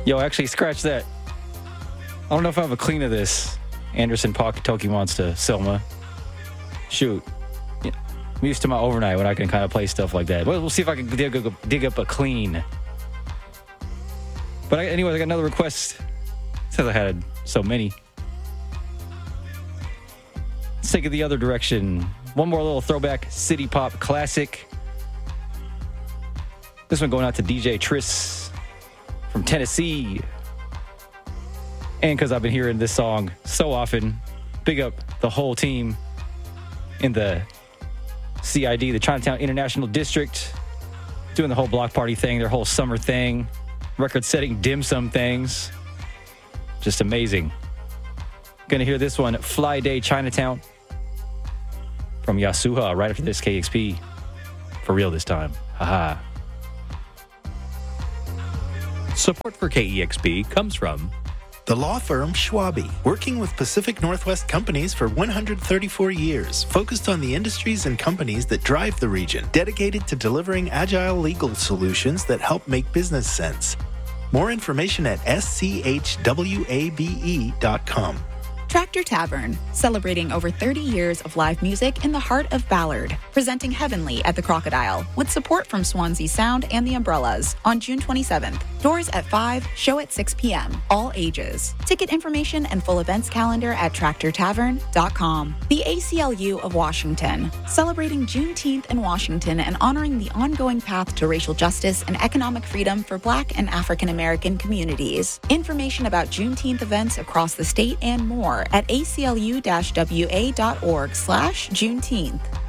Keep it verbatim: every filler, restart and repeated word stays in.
Yo, actually, scratch that. I don't know if I have a clean of this. Anderson Pocket Toki Monster, Selma. Shoot. Yeah. I'm used to my overnight when I can kind of play stuff like that. Well, we'll see if I can dig up, dig up a clean. But I, anyways, I got another request since I had so many. Let's take it the other direction. One more little throwback city pop classic. This one going out to D J Tris from Tennessee. And because I've been hearing this song so often, big up the whole team in the C I D, the Chinatown International District, doing the whole block party thing, their whole summer thing, record-setting dim sum things. Just amazing. Gonna hear this one, Fly Day Chinatown, from Yasuha, right after this K X P. For real this time. Haha. Support for K E X P comes from the law firm Schwabe, working with Pacific Northwest companies for one hundred thirty-four years, focused on the industries and companies that drive the region, dedicated to delivering agile legal solutions that help make business sense. More information at s c h w a b e dot com. Tractor Tavern, celebrating over thirty years of live music in the heart of Ballard, presenting Heavenly at the Crocodile, with support from Swansea Sound and the Umbrellas, on June twenty-seventh. Doors at five, show at six p.m., all ages. Ticket information and full events calendar at tractor tavern dot com. The A C L U of Washington, celebrating Juneteenth in Washington and honoring the ongoing path to racial justice and economic freedom for Black and African American communities. Information about Juneteenth events across the state and more at a c l u dash w a dot org slash Juneteenth.